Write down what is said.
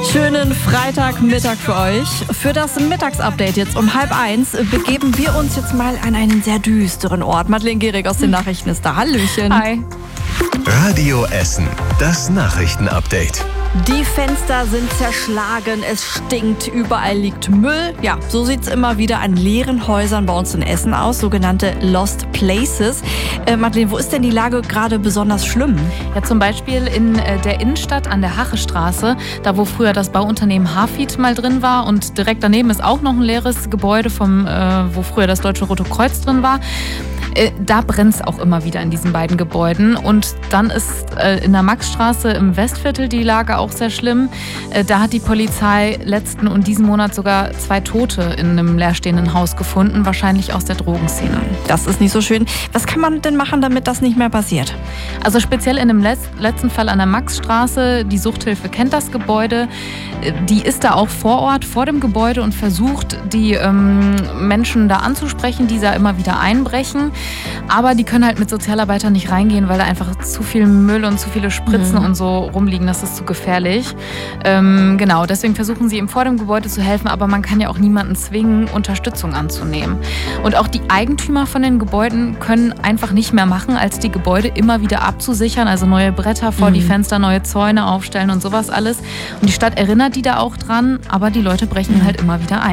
Schönen Freitagmittag für euch. Für das Mittagsupdate jetzt um 12:30 begeben wir uns jetzt mal an einen sehr düsteren Ort. Madeleine Gehrig aus den Nachrichten ist da. Hallöchen. Hi. Radio Essen, das Nachrichtenupdate. Die Fenster sind zerschlagen, es stinkt, überall liegt Müll. Ja, so sieht es immer wieder an leeren Häusern bei uns in Essen aus, sogenannte Lost Places. Madeleine, wo ist denn die Lage gerade besonders schlimm? Ja, zum Beispiel in der Innenstadt an der Hachestraße, da wo früher das Bauunternehmen Hafid mal drin war, und direkt daneben ist auch noch ein leeres Gebäude, wo früher das Deutsche Rote Kreuz drin war. Da brennt es auch immer wieder in diesen beiden Gebäuden. Und dann ist in der Maxstraße im Westviertel die Lage auch sehr schlimm. Da hat die Polizei letzten und diesen Monat sogar 2 Tote in einem leerstehenden Haus gefunden, wahrscheinlich aus der Drogenszene. Das ist nicht so schön. Was kann man denn machen, damit das nicht mehr passiert? Also speziell in dem letzten Fall an der Maxstraße, die Suchthilfe kennt das Gebäude. Die ist da auch vor Ort, vor dem Gebäude, und versucht, die Menschen da anzusprechen, die da immer wieder einbrechen. Aber die können halt mit Sozialarbeitern nicht reingehen, weil da einfach zu viel Müll und zu viele Spritzen und so rumliegen. Das ist zu gefährlich. Genau, deswegen versuchen sie eben vor dem Gebäude zu helfen, aber man kann ja auch niemanden zwingen, Unterstützung anzunehmen. Und auch die Eigentümer von den Gebäuden können einfach nicht mehr machen, als die Gebäude immer wieder abzusichern, also neue Bretter vor die Fenster, neue Zäune aufstellen und sowas alles. Und die Stadt erinnert die da auch dran, aber die Leute brechen halt immer wieder ein.